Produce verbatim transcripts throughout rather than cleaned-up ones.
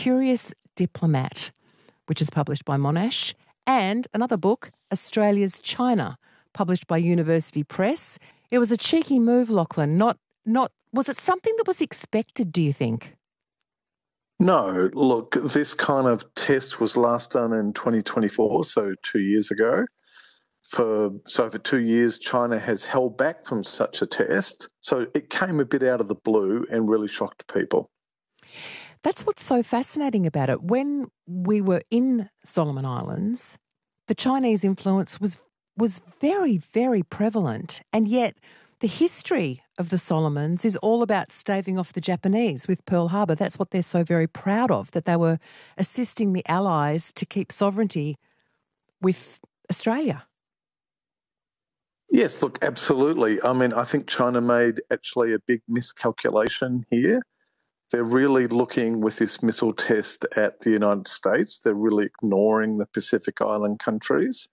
Curious Diplomat, which is published by Monash, and another book, Australia's China, published by University Press. It was a cheeky move, Lachlan. Not, not, was it something that was expected, do you think? No, look, this kind of test was last done in twenty twenty-four, so two years ago. For so for two years, China has held back from such a test. So it came a bit out of the blue and really shocked people. That's what's so fascinating about it. When we were in Solomon Islands, the Chinese influence was was very, very prevalent, and yet the history of the Solomons is all about staving off the Japanese with Pearl Harbor. That's what they're so very proud of, that they were assisting the Allies to keep sovereignty with Australia. Yes, look, absolutely. I mean, I think China made actually a big miscalculation here. They're really looking with this missile test at the United States. They're really ignoring the Pacific Island countries.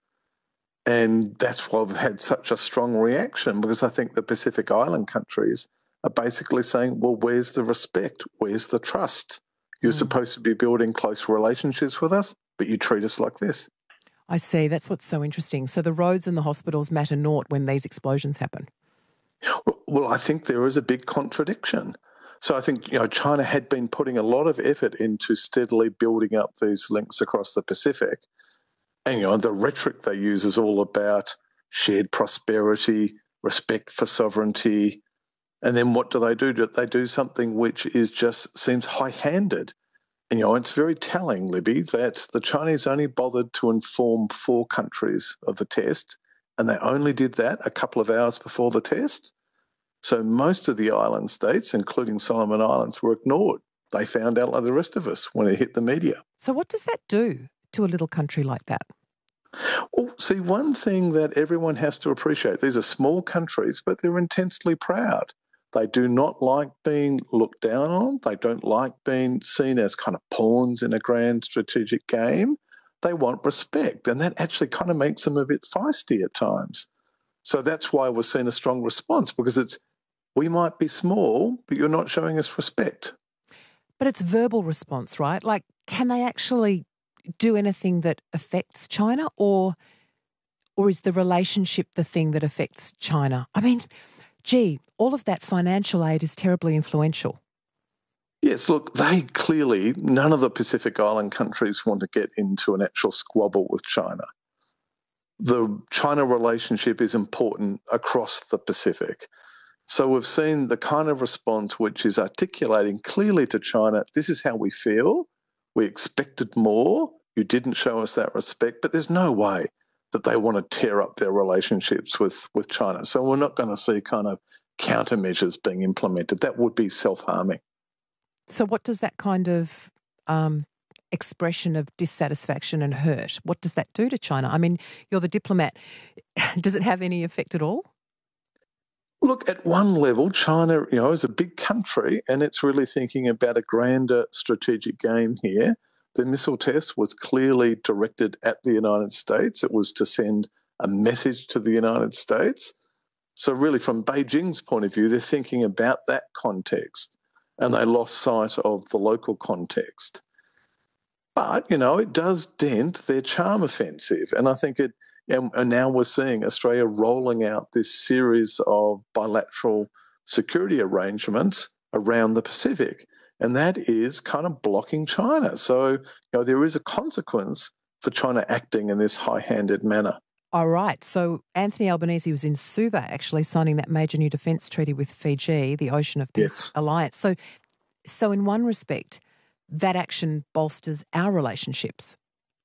And that's why we've had such a strong reaction, because I think the Pacific Island countries are basically saying, well, where's the respect? Where's the trust? You're mm. supposed to be building close relationships with us, but you treat us like this. I see. That's what's so interesting. So the roads and the hospitals matter naught when these explosions happen. Well, well, I think there is a big contradiction. So I think, you know, China had been putting a lot of effort into steadily building up these links across the Pacific. And, you know, the rhetoric they use is all about shared prosperity, respect for sovereignty. And then what do they do? They do something which is just seems high-handed. And, you know, it's very telling, Libby, that the Chinese only bothered to inform four countries of the test, and they only did that a couple of hours before the test. So most of the island states, including Solomon Islands, were ignored. They found out like the rest of us when it hit the media. So what does that do to a little country like that? Well, see, one thing that everyone has to appreciate, these are small countries, but they're intensely proud. They do not like being looked down on. They don't like being seen as kind of pawns in a grand strategic game. They want respect, and that actually kind of makes them a bit feisty at times. So that's why we're seeing a strong response, because it's, we might be small, but you're not showing us respect. But it's verbal response, right? Like, can they actually do anything that affects China, or or is the relationship the thing that affects China? I mean, gee, all of that financial aid is terribly influential. Yes, look, they clearly, none of the Pacific Island countries want to get into an actual squabble with China. The China relationship is important across the Pacific. So we've seen the kind of response which is articulating clearly to China, this is how we feel. We expected more. You didn't show us that respect, but there's no way that they want to tear up their relationships with, with China. So we're not going to see kind of countermeasures being implemented. That would be self-harming. So what does that kind of um, expression of dissatisfaction and hurt, what does that do to China? I mean, you're the diplomat. Does it have any effect at all? Look, at one level, China, you know, is a big country and it's really thinking about a grander strategic game here. The missile test was clearly directed at the United States. It was to send a message to the United States. So really, from Beijing's point of view, they're thinking about that context and they lost sight of the local context. But, you know, it does dent their charm offensive. And I think it, and, and now we're seeing Australia rolling out this series of bilateral security arrangements around the Pacific. And that is kind of blocking China. So, you know, there is a consequence for China acting in this high-handed manner. All right. So Anthony Albanese was in Suva actually signing that major new defence treaty with Fiji, the Ocean of Peace Yes. Alliance. So, so in one respect, that action bolsters our relationships.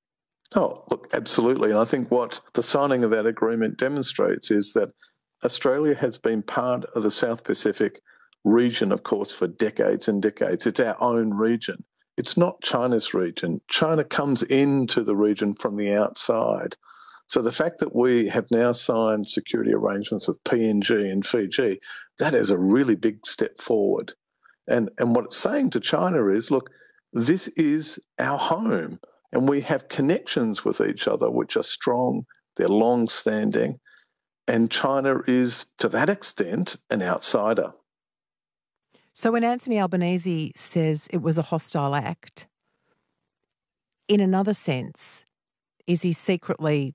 Oh, look, absolutely. And I think what the signing of that agreement demonstrates is that Australia has been part of the South Pacific region, of course, for decades and decades. It's our own region. It's not China's region. China comes into the region from the outside. So the fact that we have now signed security arrangements with P N G and Fiji, that is a really big step forward. And, and what it's saying to China is, look, this is our home and we have connections with each other which are strong, they're long-standing, and China is, to that extent, an outsider. So when Anthony Albanese says it was a hostile act, in another sense, is he secretly,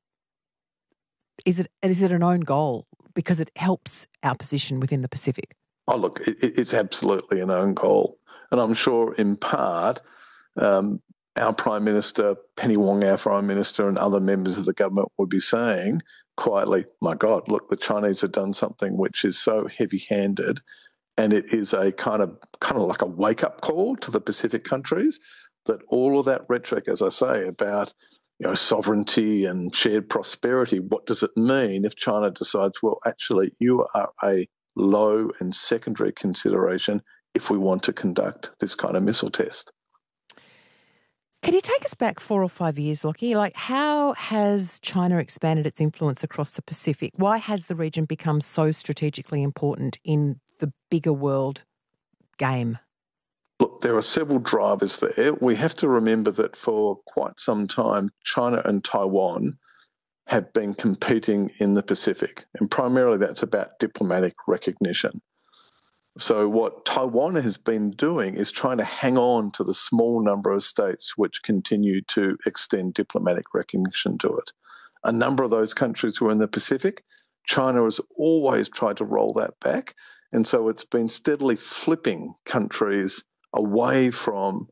is it is it an own goal because it helps our position within the Pacific? Oh, look, it, it's absolutely an own goal. And I'm sure in part um, our Prime Minister, Penny Wong, our Foreign Minister, and other members of the government would be saying quietly, my God, look, the Chinese have done something which is so heavy-handed, and it is a kind of kind of like a wake-up call to the Pacific countries that all of that rhetoric, as I say, about you know sovereignty and shared prosperity, what does it mean if China decides, well, actually, you are a low and secondary consideration if we want to conduct this kind of missile test? Can you take us back four or five years, Lockie? Like, how has China expanded its influence across the Pacific? Why has the region become so strategically important in the bigger world game? Look, there are several drivers there. We have to remember that for quite some time, China and Taiwan have been competing in the Pacific, and primarily that's about diplomatic recognition. So what Taiwan has been doing is trying to hang on to the small number of states which continue to extend diplomatic recognition to it. A number of those countries were in the Pacific. China has always tried to roll that back, and so it's been steadily flipping countries away from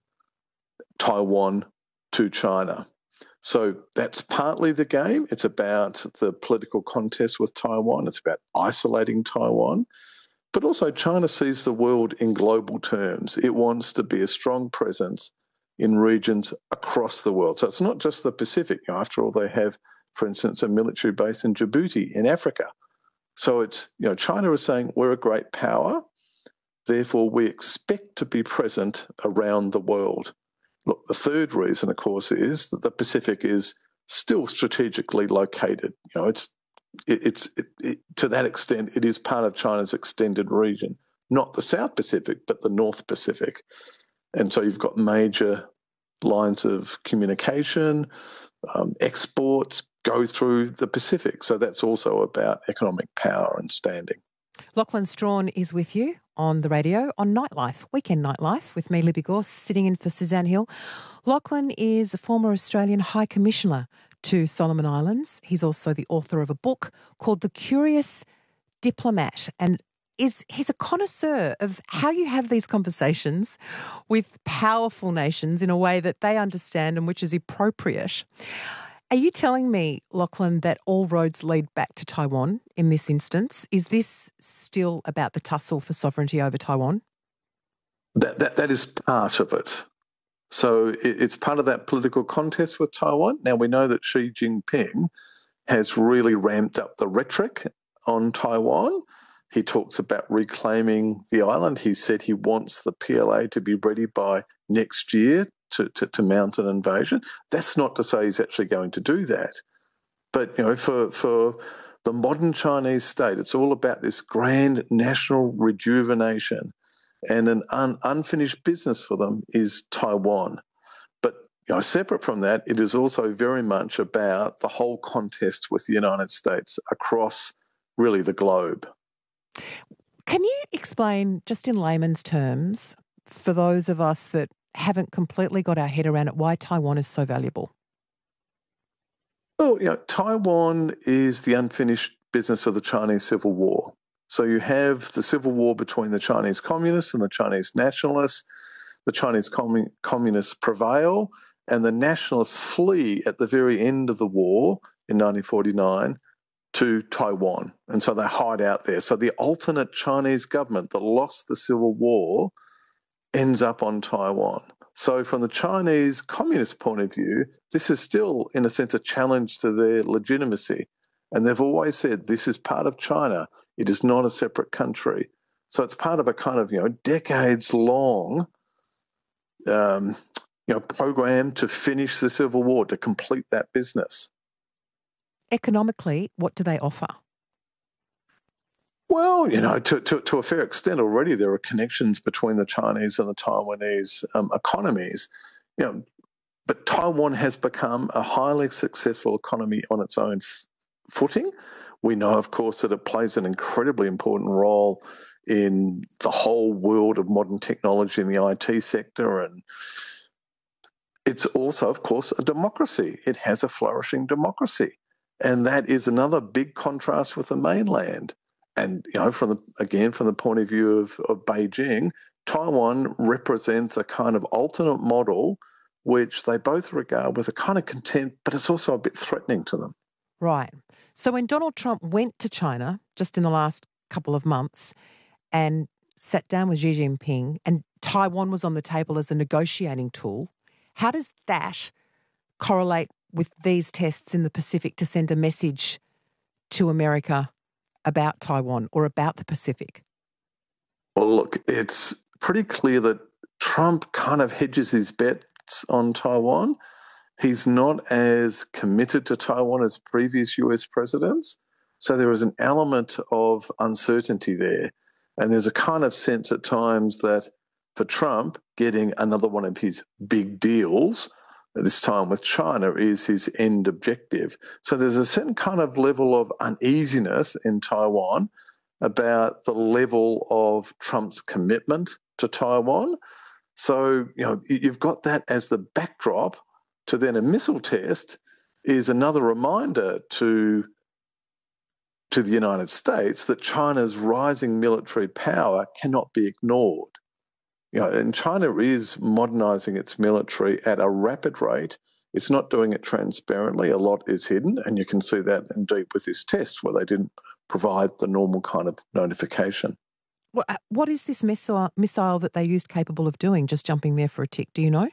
Taiwan to China. So that's partly the game. It's about the political contest with Taiwan. It's about isolating Taiwan. But also China sees the world in global terms. It wants to be a strong presence in regions across the world. So it's not just the Pacific. You know, after all, they have, for instance, a military base in Djibouti in Africa. So it's, you know, China is saying we're a great power, therefore we expect to be present around the world. Look, the third reason, of course, is that the Pacific is still strategically located. You know, it's it, it's it, it, to that extent, it is part of China's extended region, not the South Pacific, but the North Pacific. And so you've got major lines of communication, um, exports go through the Pacific. So that's also about economic power and standing. Lachlan Strawn is with you on the radio on Nightlife, Weekend Nightlife, with me, Libby Gorse, sitting in for Suzanne Hill. Lachlan is a former Australian High Commissioner to Solomon Islands. He's also the author of a book called The Curious Diplomat, and is he's a connoisseur of how you have these conversations with powerful nations in a way that they understand and which is appropriate. Are you telling me, Lachlan, that all roads lead back to Taiwan in this instance? Is this still about the tussle for sovereignty over Taiwan? That that, that is part of it. So it, it's part of that political contest with Taiwan. Now, we know that Xi Jinping has really ramped up the rhetoric on Taiwan. He talks about reclaiming the island. He said he wants the P L A to be ready by next year to, to, to mount an invasion. That's not to say he's actually going to do that. But, you know, for, for the modern Chinese state, it's all about this grand national rejuvenation. And an un, unfinished business for them is Taiwan. But, you know, separate from that, it is also very much about the whole contest with the United States across really the globe. Can you explain, just in layman's terms, for those of us that haven't completely got our head around it, why Taiwan is so valuable? Well, you know, Taiwan is the unfinished business of the Chinese Civil War. So you have the civil war between the Chinese communists and the Chinese nationalists. The Chinese commun- communists prevail, and the nationalists flee at the very end of the war in nineteen forty-nine to Taiwan. And so they hide out there. So the alternate Chinese government that lost the civil war ends up on Taiwan. So from the Chinese communist point of view, this is still, in a sense, a challenge to their legitimacy. And they've always said this is part of China. It is not a separate country. So it's part of a kind of, you know, decades-long um, you know, program to finish the Civil War, to complete that business. Economically, what do they offer? Well, you know, to, to, to a fair extent already, there are connections between the Chinese and the Taiwanese um, economies. You know, but Taiwan has become a highly successful economy on its own f- footing. We know, of course, that it plays an incredibly important role in the whole world of modern technology in the I T sector, and it's also, of course, a democracy. It has a flourishing democracy. And that is another big contrast with the mainland. And, you know, from the, again, from the point of view of, of Beijing, Taiwan represents a kind of alternate model which they both regard with a kind of contempt, but it's also a bit threatening to them. Right. So when Donald Trump went to China just in the last couple of months and sat down with Xi Jinping and Taiwan was on the table as a negotiating tool, how does that correlate with these tests in the Pacific to send a message to America about Taiwan or about the Pacific? Well, look, it's pretty clear that Trump kind of hedges his bets on Taiwan. He's not as committed to Taiwan as previous U S presidents. So there is an element of uncertainty there. And there's a kind of sense at times that for Trump, getting another one of his big deals, this time with China, is his end objective. So there's a certain kind of level of uneasiness in Taiwan about the level of Trump's commitment to Taiwan. So, you know, you've got that as the backdrop to then a missile test is another reminder to, to the United States that China's rising military power cannot be ignored. You know, and China is modernising its military at a rapid rate. It's not doing it transparently. A lot is hidden, and you can see that indeed with this test where they didn't provide the normal kind of notification. What, what is this missile, missile that they used capable of doing, just jumping there for a tick? Do you know?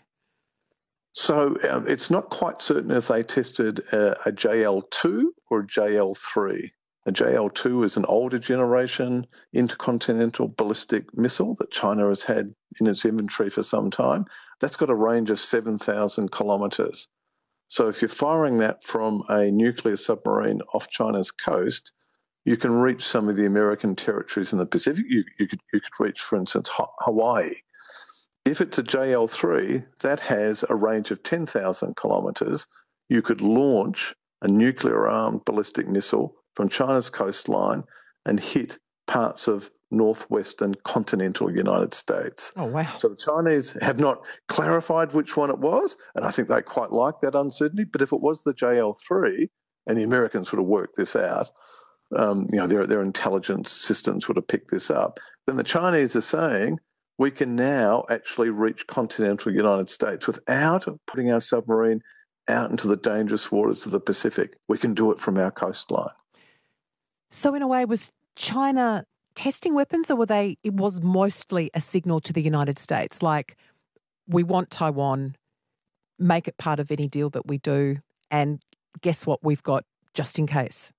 So um, it's not quite certain if they tested a, a J L two or a J L three. A J L two is an older generation intercontinental ballistic missile that China has had in its inventory for some time. That's got a range of seven thousand kilometres. So if you're firing that from a nuclear submarine off China's coast, you can reach some of the American territories in the Pacific. You, you, could, you could reach, for instance, Hawaii. If it's a J L three, that has a range of ten thousand kilometres. You could launch a nuclear-armed ballistic missile from China's coastline and hit parts of northwestern continental United States. Oh, wow. So the Chinese have not clarified which one it was, and I think they quite like that uncertainty. But if it was the J L three, and the Americans would have worked this out, um, you know, their, their intelligence systems would have picked this up, then the Chinese are saying, we can now actually reach continental United States without putting our submarine out into the dangerous waters of the Pacific. We can do it from our coastline. So in a way, was China testing weapons, or were they, it was mostly a signal to the United States, like, we want Taiwan, make it part of any deal that we do, and guess what, we've got just in case?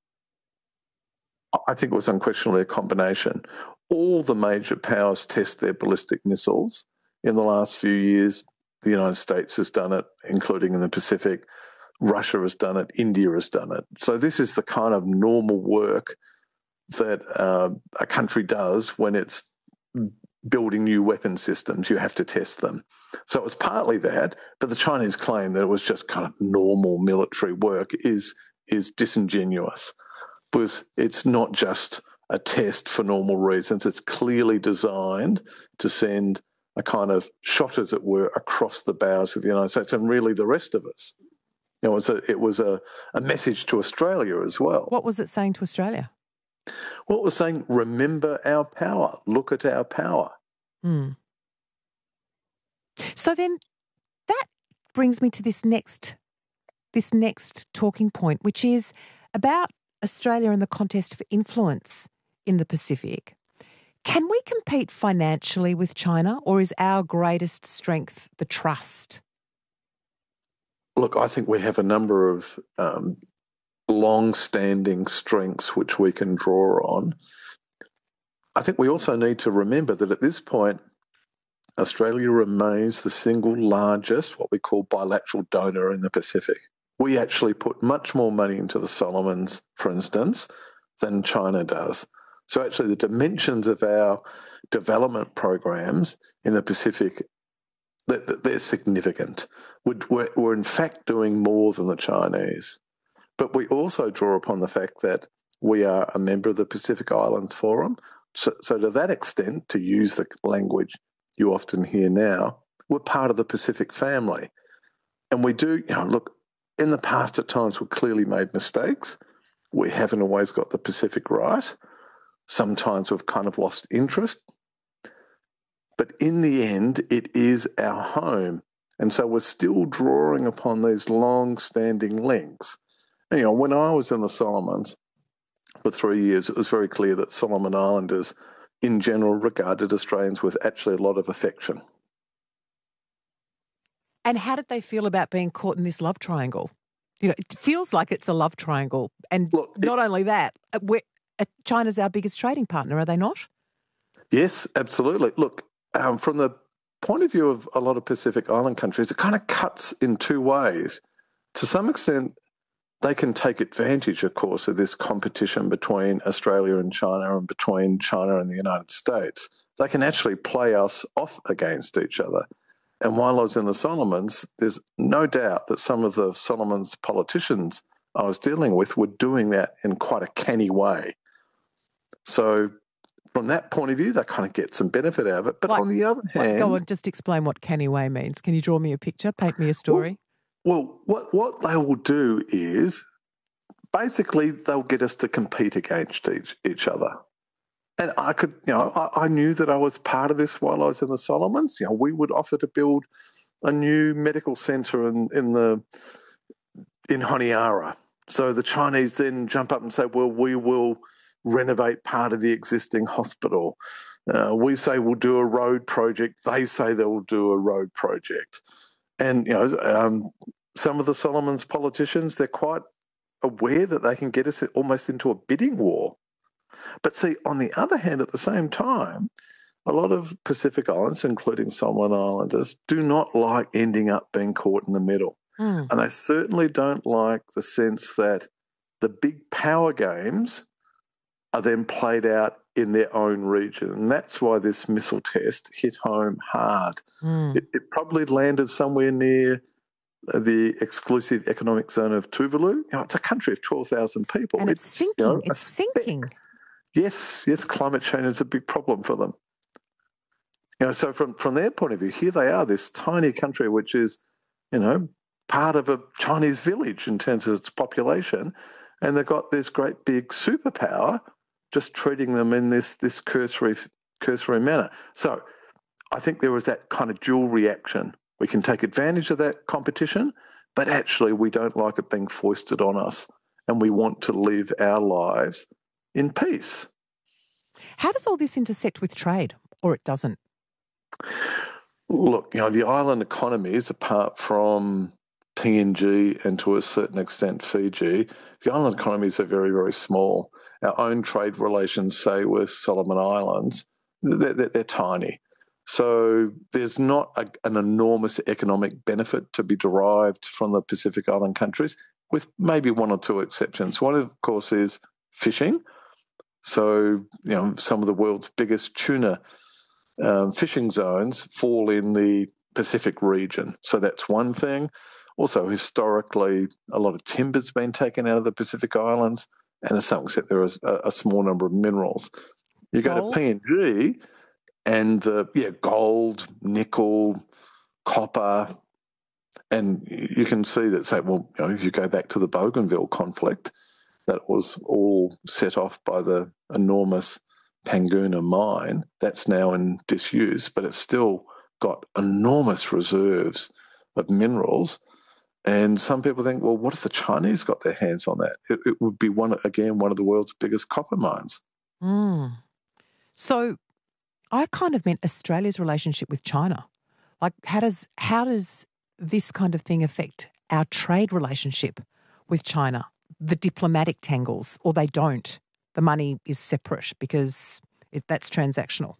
I think it was unquestionably a combination. All the major powers test their ballistic missiles. In the last few years, the United States has done it, including in the Pacific. Russia has done it. India has done it. So this is the kind of normal work that uh, a country does when it's building new weapon systems. You have to test them. So it was partly that, but the Chinese claim that it was just kind of normal military work is is disingenuous, because it's not just a test for normal reasons. It's clearly designed to send a kind of shot, as it were, across the bows of the United States and really the rest of us. You know, it was a, it was a, a message to Australia as well. What was it saying to Australia? Well, it was saying, remember our power, look at our power. Hmm. So then that brings me to this next, this next talking point, which is about Australia and the contest for influence in the Pacific. Can we compete financially with China, or is our greatest strength the trust? Look, I think we have a number of um, long-standing strengths which we can draw on. I think we also need to remember that at this point, Australia remains the single largest, what we call bilateral donor in the Pacific. We actually put much more money into the Solomons, for instance, than China does. So actually the dimensions of our development programs in the Pacific, they're significant. We're, we're in fact doing more than the Chinese. But we also draw upon the fact that we are a member of the Pacific Islands Forum. So, so to that extent, to use the language you often hear now, we're part of the Pacific family. And we do, you know, look, in the past at times we've clearly made mistakes. We haven't always got the Pacific right. Sometimes we've kind of lost interest. But in the end, it is our home. And so we're still drawing upon these long-standing links. And, you know, when I was in the Solomons for three years, it was very clear that Solomon Islanders, in general, regarded Australians with actually a lot of affection. And how did they feel about being caught in this love triangle? You know, it feels like it's a love triangle. And Look, not it, only that, we're, uh, China's our biggest trading partner, are they not? Yes, absolutely. Look, um, from the point of view of a lot of Pacific Island countries, it kind of cuts in two ways. To some extent, they can take advantage, of course, of this competition between Australia and China and between China and the United States. They can actually play us off against each other. And while I was in the Solomons, there's no doubt that some of the Solomons politicians I was dealing with were doing that in quite a canny way. So from that point of view, they kind of get some benefit out of it. But Like, on the other hand... Like, go on, just explain what canny way means. Can you draw me a picture, paint me a story? Well, well what, what they will do is basically they'll get us to compete against each, each other. And I could, you know, I, I knew that I was part of this while I was in the Solomons. You know, we would offer to build a new medical centre in, in the in Honiara. So the Chinese then jump up and say, well, we will renovate part of the existing hospital. Uh, we say we'll do a road project. They say they will do a road project. And, you know, um, some of the Solomons politicians, they're quite aware that they can get us almost into a bidding war. But see, on the other hand, at the same time, a lot of Pacific Islands, including Solomon Islanders, do not like ending up being caught in the middle. Mm. And they certainly don't like the sense that the big power games are then played out in their own region. And that's why this missile test hit home hard. Mm. It, it probably landed somewhere near the exclusive economic zone of Tuvalu. You know, it's a country of twelve thousand people. And it's, it's sinking. You know, it's sinking. Yes, yes, climate change is a big problem for them. You know, so from, from their point of view, here they are, this tiny country which is, you know, part of a Chinese village in terms of its population, and they've got this great big superpower just treating them in this this cursory cursory manner. So I think there was that kind of dual reaction. We can take advantage of that competition, but actually we don't like it being foisted on us, and we want to live our lives in peace. How does all this intersect with trade, or it doesn't? Look, you know, the island economies, apart from P N G and to a certain extent Fiji, the island economies are very, very small. Our own trade relations, say, with Solomon Islands, they're, they're, they're tiny. So there's not a, an enormous economic benefit to be derived from the Pacific Island countries, with maybe one or two exceptions. One, of course, is fishing. So, you know, some of the world's biggest tuna um, fishing zones fall in the Pacific region. So that's one thing. Also, historically, a lot of timber's been taken out of the Pacific Islands, and to some extent there is a, a small number of minerals. You go gold? to P N G and, uh, yeah, gold, nickel, copper, and you can see that, say, well, you know, if you go back to the Bougainville conflict, that was all set off by the enormous Panguna mine. That's now in disuse, but it's still got enormous reserves of minerals. And some people think, well, what if the Chinese got their hands on that? It, it would be, one again, one of the world's biggest copper mines. Mm. So I kind of meant Australia's relationship with China. Like, how does how does this kind of thing affect our trade relationship with China? The diplomatic tangles, or they don't. The money is separate because it, that's transactional.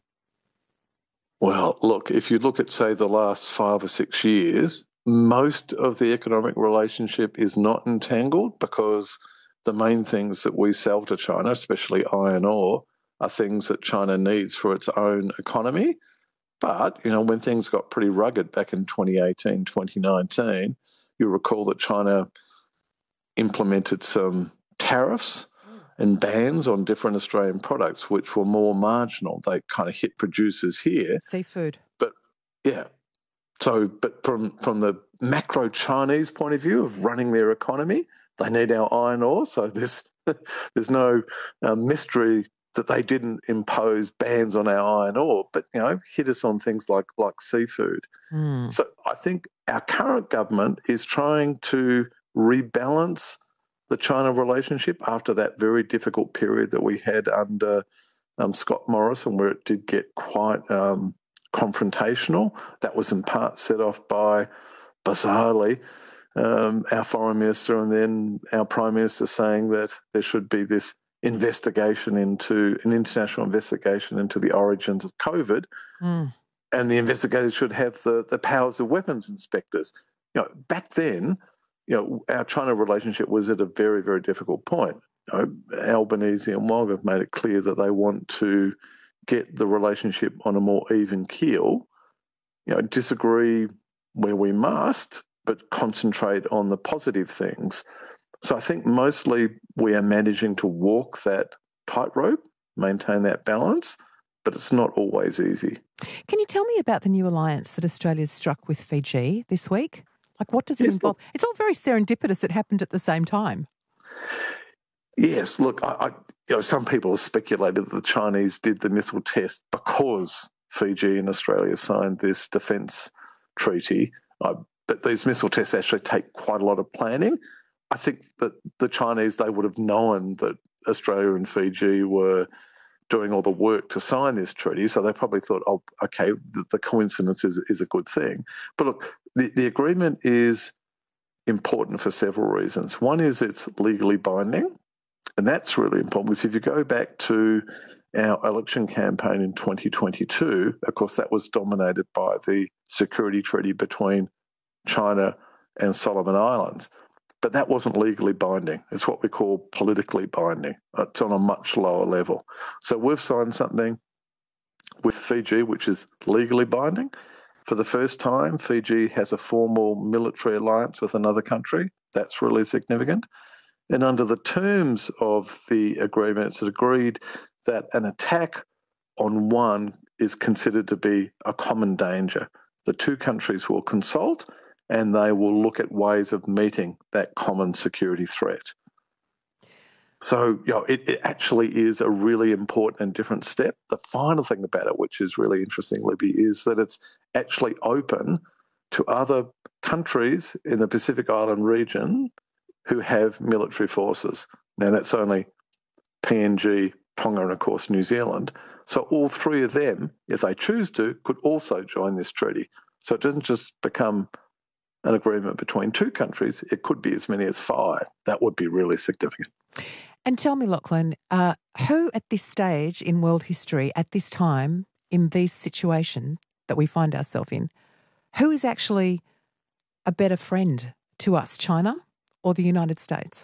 Well, look, if you look at, say, the last five or six years, most of the economic relationship is not entangled because the main things that we sell to China, especially iron ore, are things that China needs for its own economy. But, you know, when things got pretty rugged back in twenty eighteen, twenty nineteen, you'll recall that China implemented some tariffs and bans on different Australian products, which were more marginal. They kind of hit producers here. Seafood. But, yeah. So, but from, from the macro Chinese point of view of running their economy, they need our iron ore. So there's, there's no uh, mystery that they didn't impose bans on our iron ore, but, you know, hit us on things like, like seafood. Mm. So I think our current government is trying to rebalance the China relationship after that very difficult period that we had under um, Scott Morrison, where it did get quite um, confrontational. That was in part set off by, bizarrely, um, our foreign minister and then our prime minister saying that there should be this investigation into an international investigation into the origins of COVID, mm. and the investigators should have the, the powers of weapons inspectors. You know, back then, you know, our China relationship was at a very, very difficult point. You know, Albanese and Wong have made it clear that they want to get the relationship on a more even keel. You know, disagree where we must, but concentrate on the positive things. So I think mostly we are managing to walk that tightrope, maintain that balance, but it's not always easy. Can you tell me about the new alliance that Australia's struck with Fiji this week? Like, what does it yes, involve? look, It's all very serendipitous. It happened at the same time. Yes, look, I, I, you know, some people have speculated that the Chinese did the missile test because Fiji and Australia signed this defence treaty. Uh, but these missile tests actually take quite a lot of planning. I think that the Chinese, they would have known that Australia and Fiji were doing all the work to sign this treaty, so they probably thought, oh, okay, the, the coincidence is, is a good thing. But look, the, the agreement is important for several reasons. One is it's legally binding, and that's really important because if you go back to our election campaign in twenty twenty-two, of course, that was dominated by the security treaty between China and Solomon Islands. But that wasn't legally binding. It's what we call politically binding. It's on a much lower level. So we've signed something with Fiji, which is legally binding. For the first time, Fiji has a formal military alliance with another country. That's really significant. And under the terms of the agreement, it's agreed that an attack on one is considered to be a common danger. The two countries will consult and they will look at ways of meeting that common security threat. So, you know, it, it actually is a really important and different step. The final thing about it, which is really interesting, Libby, is that it's actually open to other countries in the Pacific Island region who have military forces. Now, that's only P N G, Tonga, and, of course, New Zealand. So all three of them, if they choose to, could also join this treaty. So it doesn't just become an agreement between two countries, it could be as many as five. That would be really significant. And tell me, Lachlan, uh, who at this stage in world history, at this time, in this situation that we find ourselves in, who is actually a better friend to us, China or the United States?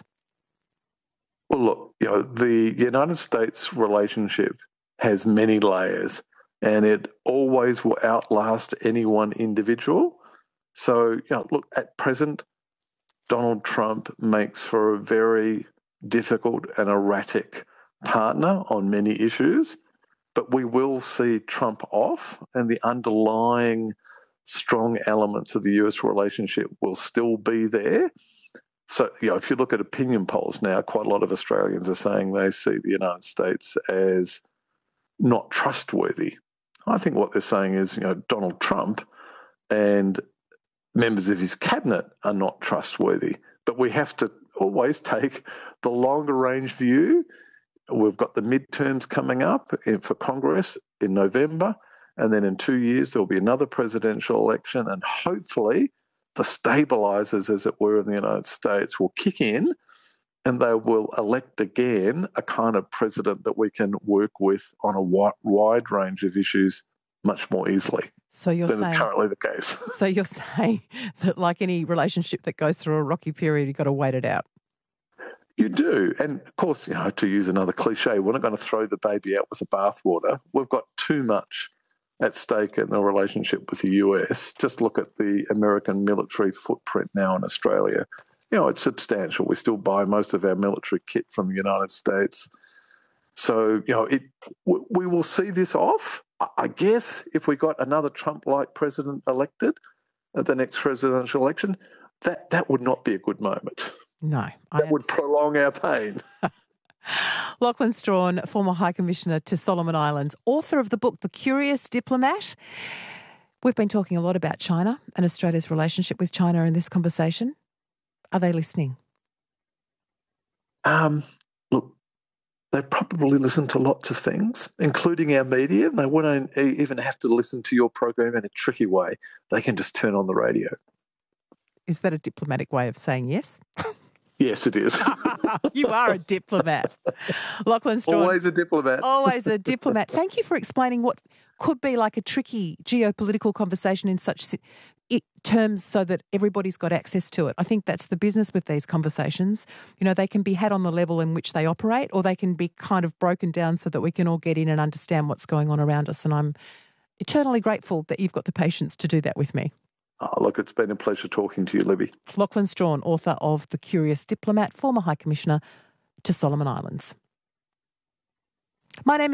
Well, look, you know, the United States relationship has many layers and it always will outlast any one individual. So, you know, look, at present, Donald Trump makes for a very difficult and erratic partner on many issues, but we will see Trump off and the underlying strong elements of the U S relationship will still be there. So, you know, if you look at opinion polls now, quite a lot of Australians are saying they see the United States as not trustworthy. I think what they're saying is, you know, Donald Trump and members of his cabinet are not trustworthy. But we have to always take the longer range view. We've got the midterms coming up for Congress in November, and then in two years there'll be another presidential election, and hopefully the stabilisers, as it were, in the United States will kick in and they will elect again a kind of president that we can work with on a wide range of issues much more easily so you're than saying, is currently the case. So you're saying that like any relationship that goes through a rocky period, you've got to wait it out. You do. And of course, you know, to use another cliche, we're not going to throw the baby out with the bathwater. We've got too much at stake in the relationship with the U S. Just look at the American military footprint now in Australia. You know, it's substantial. We still buy most of our military kit from the United States. So, you know, it we will see this off. I guess if we got another Trump-like president elected, at the next presidential election, that, that would not be a good moment. No. That would prolong our pain. Lachlan Strachan, former High Commissioner to Solomon Islands, author of the book The Curious Diplomat. We've been talking a lot about China and Australia's relationship with China in this conversation. Are they listening? Um, look, they probably listen to lots of things, including our media. They won't even have to listen to your program in a tricky way. They can just turn on the radio. Is that a diplomatic way of saying yes? Yes, it is. You are a diplomat. Lachlan Strachan. Always a diplomat. Always a diplomat. Thank you for explaining what could be like a tricky geopolitical conversation in such it, terms so that everybody's got access to it. I think that's the business with these conversations. You know, they can be had on the level in which they operate, or they can be kind of broken down so that we can all get in and understand what's going on around us. And I'm eternally grateful that you've got the patience to do that with me. Oh, look, it's been a pleasure talking to you, Libby. Lachlan Strachan, author of The Curious Diplomat, former High Commissioner to Solomon Islands. My name is